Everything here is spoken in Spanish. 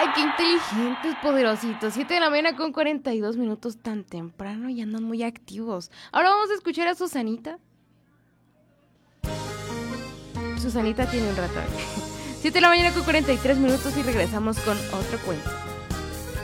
Ay, qué inteligentes, poderositos. 7 de la mañana con 42 minutos, tan temprano y andan muy activos. Ahora vamos a escuchar a Susanita. Susanita tiene un rato. 7 de la mañana con 43 minutos y regresamos con otro cuento.